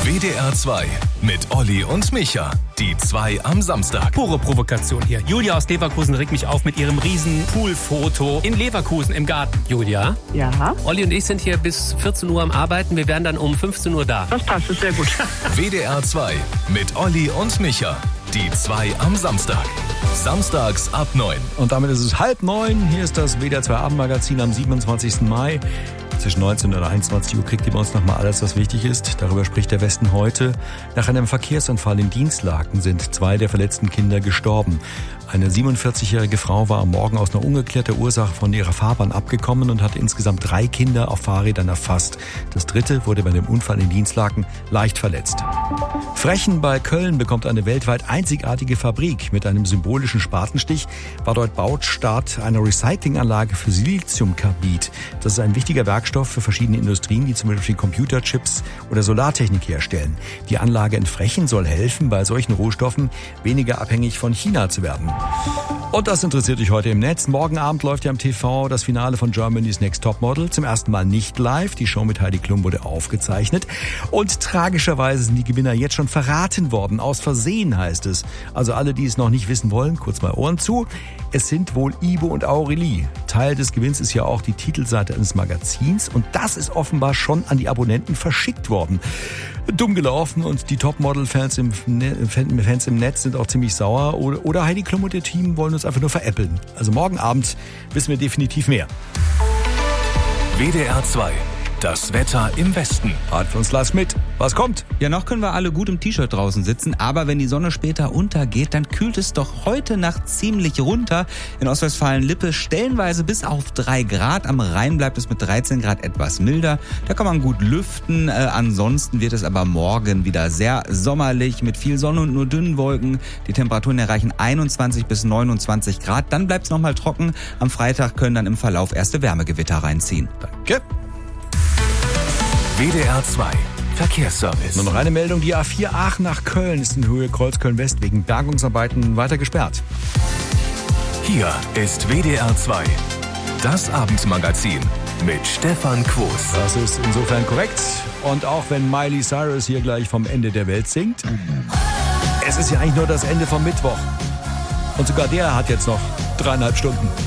WDR 2 mit Olli und Micha. Die 2 am Samstag. Pure Provokation hier. Julia aus Leverkusen regt mich auf mit ihrem riesen Poolfoto in Leverkusen im Garten. Julia? Ja. Olli und ich sind hier bis 14 Uhr am Arbeiten. Wir wären dann um 15 Uhr da. Das passt, ist sehr gut. WDR 2 mit Olli und Micha. Die 2 am Samstag. Samstags ab 9. Und damit ist es 8:30. Hier ist das WDR 2 Abendmagazin am 27. Mai. Zwischen 19 und 21 Uhr kriegt ihr bei uns nochmal alles, was wichtig ist. Darüber spricht der Westen heute. Nach einem Verkehrsunfall in Dinslaken sind 2 der verletzten Kinder gestorben. Eine 47-jährige Frau war am Morgen aus einer ungeklärten Ursache von ihrer Fahrbahn abgekommen und hatte insgesamt 3 Kinder auf Fahrrädern erfasst. Das 3. wurde bei dem Unfall in Dinslaken leicht verletzt. Frechen bei Köln bekommt eine weltweit einzigartige Fabrik. Mit einem symbolischen Spatenstich war dort Baustart einer Recyclinganlage für Siliziumkarbid. Das ist ein wichtiger Werkstoff für verschiedene Industrien, die zum Beispiel Computerchips oder Solartechnik herstellen. Die Anlage in Frechen soll helfen, bei solchen Rohstoffen weniger abhängig von China zu werden. Und das interessiert euch heute im Netz. Morgen Abend läuft ja im TV das Finale von Germany's Next Topmodel. Zum ersten Mal nicht live. Die Show mit Heidi Klum wurde aufgezeichnet. Und tragischerweise sind die Gewinner jetzt schon verraten worden. Aus Versehen heißt es. Also alle, die es noch nicht wissen wollen, kurz mal Ohren zu. Es sind wohl Ibo und Aurelie. Teil des Gewinns ist ja auch die Titelseite eines Magazins. Und das ist offenbar schon an die Abonnenten verschickt worden. Dumm gelaufen und die Topmodel-Fans im Netz sind auch ziemlich sauer. Oder Heidi Klum und ihr Team wollen uns einfach nur veräppeln. Also morgen Abend wissen wir definitiv mehr. WDR 2. Das Wetter im Westen. Hat für uns Lars mit. Was kommt? Ja, noch können wir alle gut im T-Shirt draußen sitzen, aber wenn die Sonne später untergeht, dann kühlt es doch heute Nacht ziemlich runter. In Ostwestfalen-Lippe stellenweise bis auf 3 Grad. Am Rhein bleibt es mit 13 Grad etwas milder. Da kann man gut lüften. Ansonsten wird es aber morgen wieder sehr sommerlich mit viel Sonne und nur dünnen Wolken. Die Temperaturen erreichen 21 bis 29 Grad. Dann bleibt es nochmal trocken. Am Freitag können dann im Verlauf erste Wärmegewitter reinziehen. Danke. WDR 2 Verkehrsservice. Nur noch eine Meldung. Die A4 Aachen nach Köln ist in Höhe Kreuzköln-West wegen Bergungsarbeiten weiter gesperrt. Hier ist WDR 2. Das Abendmagazin mit Stefan Quos. Das ist insofern korrekt. Und auch wenn Miley Cyrus hier gleich vom Ende der Welt singt, es ist ja eigentlich nur das Ende vom Mittwoch. Und sogar der hat jetzt noch 3,5 Stunden.